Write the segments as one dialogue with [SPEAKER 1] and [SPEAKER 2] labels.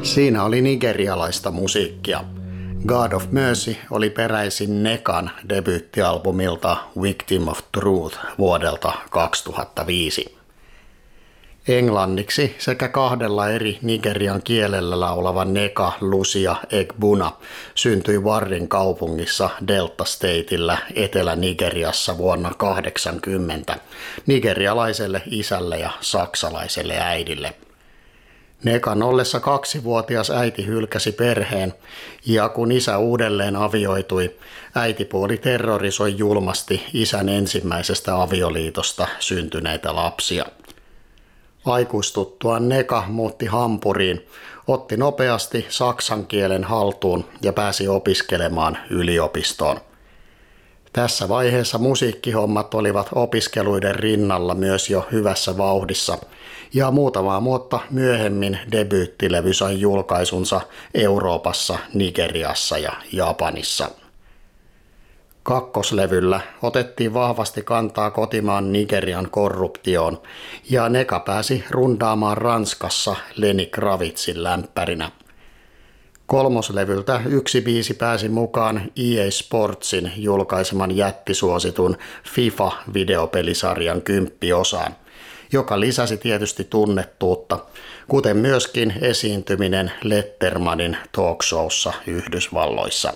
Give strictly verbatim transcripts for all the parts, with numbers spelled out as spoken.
[SPEAKER 1] Siinä oli nigerialaista musiikkia. God of Mercy oli peräisin Nekan debyyttialbumilta Victim of Truth vuodelta kaksituhattaviisi. Englanniksi sekä kahdella eri Nigerian kielellä laulava Neka Lucia Egbuna syntyi Warrin kaupungissa Delta Statella Etelä-Nigeriassa vuonna kahdeksankymmentä nigerialaiselle isälle ja saksalaiselle äidille. Nekan ollessa kaksivuotias äiti hylkäsi perheen, ja kun isä uudelleen avioitui, äitipuoli terrorisoi julmasti isän ensimmäisestä avioliitosta syntyneitä lapsia. Aikuistuttuaan Neka muutti Hampuriin, otti nopeasti saksan kielen haltuun ja pääsi opiskelemaan yliopistoon. Tässä vaiheessa musiikkihommat olivat opiskeluiden rinnalla myös jo hyvässä vauhdissa, ja muutamaa vuotta myöhemmin debyyttilevy sai julkaisunsa Euroopassa, Nigeriassa ja Japanissa. Kakkoslevyllä otettiin vahvasti kantaa kotimaan Nigerian korruptioon, ja Neka pääsi rundaamaan Ranskassa Lenny Kravitzin lämpärinä. Kolmoslevyltä yksi biisi pääsi mukaan E A Sportsin julkaiseman jättisuositun FIFA-videopelisarjan kymppiosaan, joka lisäsi tietysti tunnettuutta, kuten myöskin esiintyminen Lettermanin talkshowssa Yhdysvalloissa.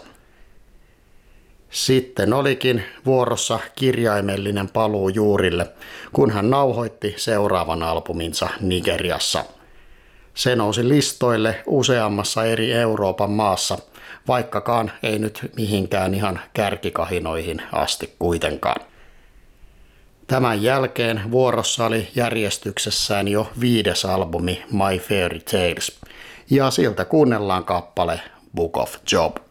[SPEAKER 1] Sitten olikin vuorossa kirjaimellinen paluu juurille, kun hän nauhoitti seuraavan albuminsa Nigeriassa. Se nousi listoille useammassa eri Euroopan maassa, vaikkakaan ei nyt mihinkään ihan kärkikahinoihin asti kuitenkaan. Tämän jälkeen vuorossa oli järjestyksessään jo viides albumi My Fairy Tales, ja siltä kuunnellaan kappale Book of Job.